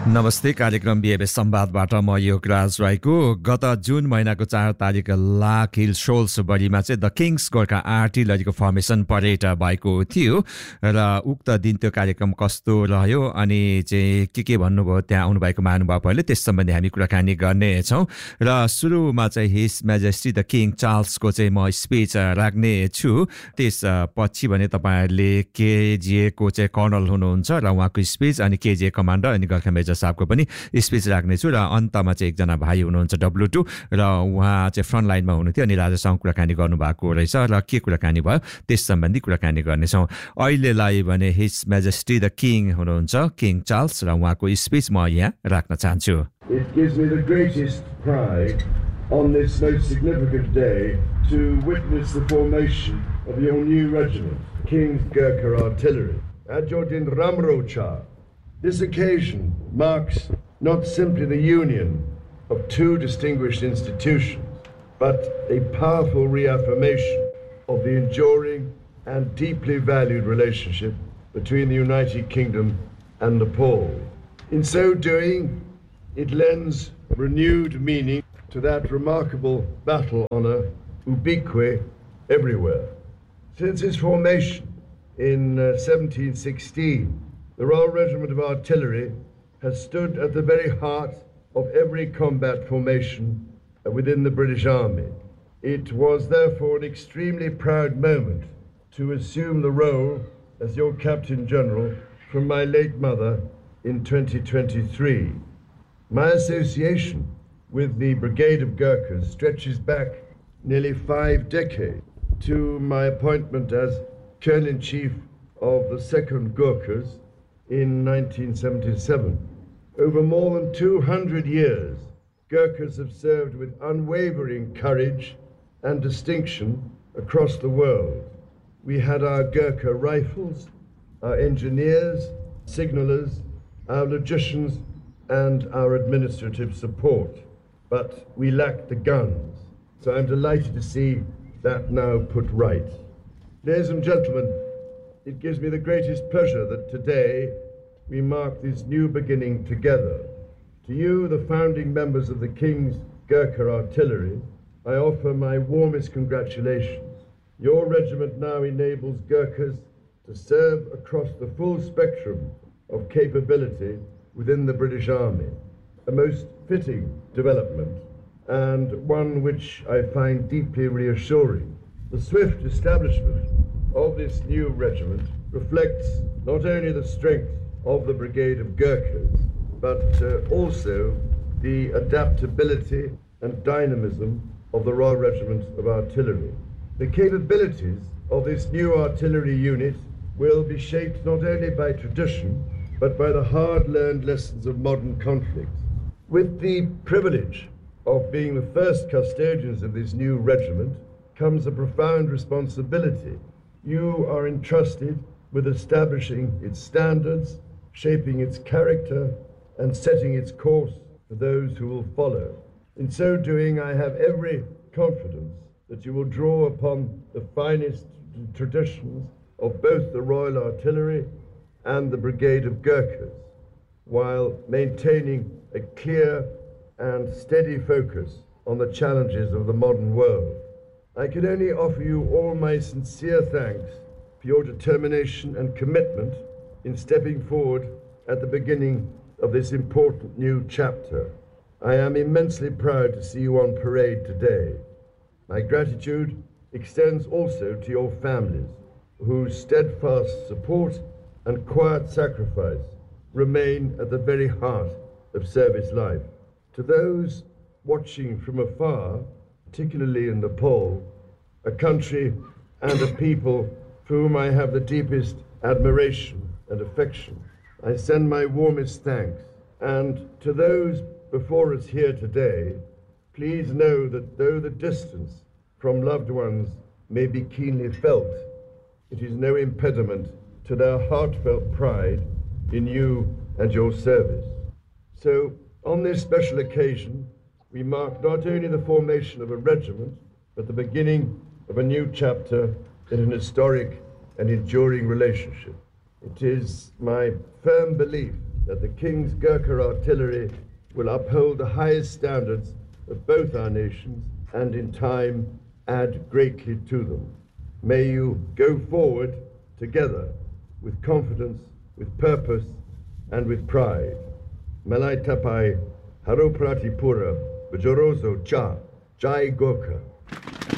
नमस्ते कार्यक्रम बिहेबे संवादबाट म योगराज राईको गत जुन महिनाको 4 तारिक लाक हिल सोल्स बडीमा चाहिँ the Kings Gorkha आर्टिलरीको formation parade भएको थियो र उक्त दिन त्यो कार्यक्रम कस्तो रह्यो अनि चाहिँ के भन्नुभयो त्यहाँ आउनुभएको महानुभावहरूले त्यस सम्बन्धी हामी कुराकानी गर्नेछौँ र सुरुमा चाहिँ हिज म्याजेस्टी द किङ चार्ल्सको चाहिँ म स्पिच राख्ने छु त्यसपछि भने तपाईँहरूले केजिएको चाहिँ कर्नल हुनुहुन्छ र उहाँको स्पिच अनि केजिए कमान्डर अनि गोर्खा मेजर साहबको पनि स्पिच राख्नेछु र अन्तमा चाहिँ एकजना भाइ हुनुहुन्छ W2 र उहाँ चाहिँ फ्रन्ट लाइनमा हुनुहुन्थ्यो अनि राजासँग कुराकानी गर्नुभएको रहेछ र के कुराकानी भयो त्यस सम्बन्धी कुराकानी गर्नेछौँ। अहिलेलाई भने हिज म्याजेस्टी द किङ हुनुहुन्छ किङ चार्ल्स र उहाँको स्पिच म यहाँ राख्न चाहन्छु। It gives me the greatest pride on this most significant day to witness the formation of your new regiment, King's Gurkha Artillery, Adjutant Ramrocha. This occasion marks not simply the union of two distinguished institutions, but a powerful reaffirmation of the enduring and deeply valued relationship between the United Kingdom and Nepal. In so doing, it lends renewed meaning to that remarkable battle honour, ubique everywhere. Since its formation in 1716, the Royal Regiment of Artillery has stood at the very heart of every combat formation within the British Army. It was therefore an extremely proud moment to assume the role as your Captain General from my late mother in 2023. My association with the Brigade of Gurkhas stretches back nearly 5 decades to my appointment as Colonel-in-Chief of the 2nd Gurkhas in 1977. Over more than 200 years, Gurkhas have served with unwavering courage and distinction across the world. We had our Gurkha rifles, our engineers, signallers, our logicians, and our administrative support, but we lacked the guns. So I'm delighted to see that now put right. Ladies and gentlemen, it gives me the greatest pleasure that today we mark this new beginning together. To you, the founding members of the King's Gurkha Artillery, I offer my warmest congratulations. Your regiment now enables Gurkhas to serve across the full spectrum of capability within the British Army, a most fitting development and one which I find deeply reassuring. The swift establishment of this new regiment reflects not only the strength of the Brigade of Gurkhas, but also the adaptability and dynamism of the Royal Regiment of Artillery. The capabilities of this new artillery unit will be shaped not only by tradition, but by the hard-learned lessons of modern conflict. With the privilege of being the first custodians of this new regiment comes a profound responsibility. You are entrusted with establishing its standards, shaping its character, and setting its course for those who will follow. In so doing, I have every confidence that you will draw upon the finest traditions of both the Royal Artillery and the Brigade of Gurkhas, while maintaining a clear and steady focus on the challenges of the modern world. I can only offer you all my sincere thanks for your determination and commitment in stepping forward at the beginning of this important new chapter. I am immensely proud to see you on parade today. My gratitude extends also to your families, whose steadfast support and quiet sacrifice remain at the very heart of service life. To those watching from afar, particularly in Nepal, a country and a people for whom I have the deepest admiration and affection, I send my warmest thanks. And to those before us here today, please know that though the distance from loved ones may be keenly felt, it is no impediment to their heartfelt pride in you and your service. So, on this special occasion, we mark not only the formation of a regiment, but the beginning of a new chapter in an historic and enduring relationship. It is my firm belief that the King's Gurkha artillery will uphold the highest standards of both our nations and in time add greatly to them. May you go forward together with confidence, with purpose, and with pride. Malai Tapai, Haroprati Pura, Bajorozo Cha, Jai Gurkha.